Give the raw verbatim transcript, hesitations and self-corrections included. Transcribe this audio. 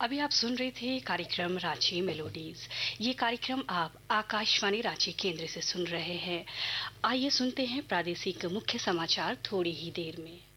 अभी आप सुन रहे थे कार्यक्रम रांची मेलोडीज। ये कार्यक्रम आप आकाशवाणी रांची केंद्र से सुन रहे हैं। आइए सुनते हैं प्रादेशिक मुख्य समाचार थोड़ी ही देर में।